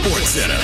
SportsCenter.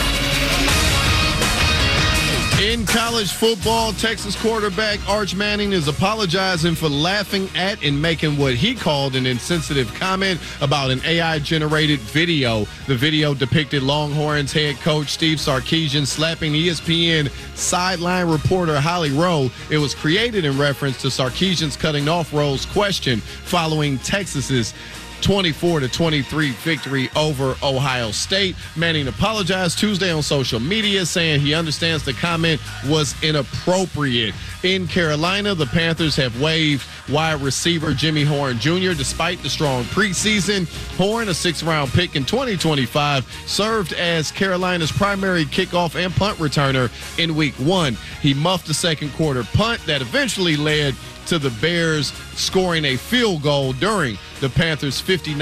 In college football, Texas quarterback Arch Manning is apologizing for laughing at and making what he called an insensitive comment about an AI-generated video. The video depicted Longhorns head coach Steve Sarkisian slapping ESPN sideline reporter Holly Rowe. It was created in reference to Sarkisian's cutting off Rowe's question following Texas's 24-23 victory over Ohio State. Manning apologized Tuesday on social media, saying he understands the comment was inappropriate. In Carolina, the Panthers have waived wide receiver Jimmy Horn Jr. despite the strong preseason. Horn, a sixth-round pick in 2025, served as Carolina's primary kickoff and punt returner in Week 1. He muffed a second-quarter punt that eventually led to the Bears scoring a field goal during the Panthers'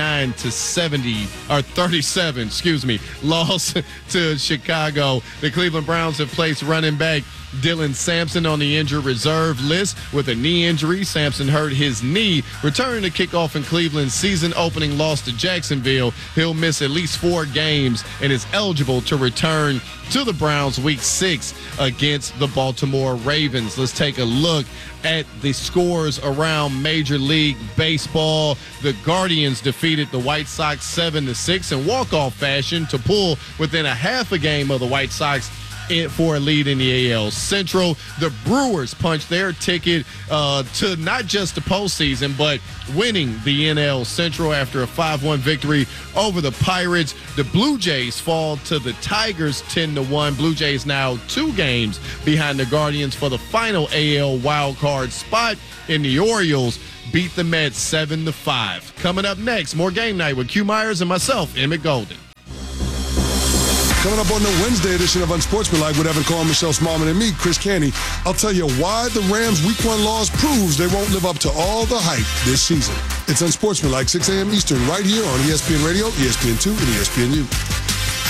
37 loss to Chicago. The Cleveland Browns have placed running back Dylan Sampson on the injured reserve list with a knee injury. Sampson hurt his knee returning to kickoff in Cleveland's season-opening loss to Jacksonville. He'll miss at least 4 games and is eligible to return to the Browns Week 6 against the Baltimore Ravens. Let's take a look at the scores around Major League Baseball. The Guardians defeated the White Sox 7-6 in walk-off fashion to pull within a half a game of the White Sox for a lead in the AL Central. The Brewers punched their ticket to not just the postseason, but winning the NL Central after a 5-1 victory over the Pirates. The Blue Jays fall to the Tigers 10-1. Blue Jays now 2 games behind the Guardians for the final AL wildcard spot. And the Orioles beat the Mets 7-5. Coming up next, more Game Night with Q Myers and myself, Emmett Golden. Coming up on the Wednesday edition of Unsportsmanlike with Evan Cohen, Michelle Smallman, and me, Chris Canty, I'll tell you why the Rams' Week 1 loss proves they won't live up to all the hype this season. It's Unsportsmanlike, 6 a.m. Eastern, right here on ESPN Radio, ESPN2, and ESPNU.